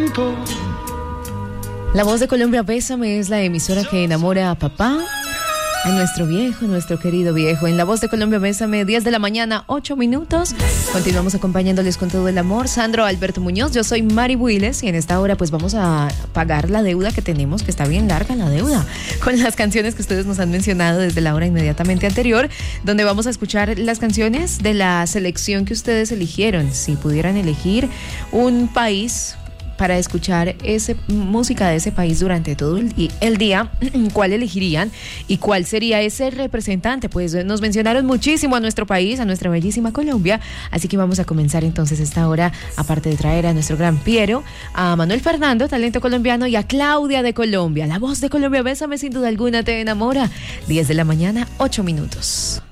La Voz de Colombia, Bésame, es la emisora que enamora a papá, a nuestro viejo, nuestro querido viejo. En La Voz de Colombia, Bésame, 10 de la mañana, 8 minutos. Continuamos acompañándoles con todo el amor. Sandro Alberto Muñoz, yo soy Mari Builes y en esta hora pues vamos a pagar la deuda que tenemos, que está bien larga la deuda, con las canciones que ustedes nos han mencionado desde la hora inmediatamente anterior, donde vamos a escuchar las canciones de la selección que ustedes eligieron. Si pudieran elegir un país para escuchar música de ese país durante todo el día, ¿cuál elegirían? ¿Y cuál sería ese representante? Pues nos mencionaron muchísimo a nuestro país, a nuestra bellísima Colombia, así que vamos a comenzar entonces esta hora, aparte de traer a nuestro gran Piero, a Manuel Fernando, talento colombiano, y a Claudia de Colombia. La Voz de Colombia, Bésame, sin duda alguna te enamora. 10 de la mañana, 8 minutos.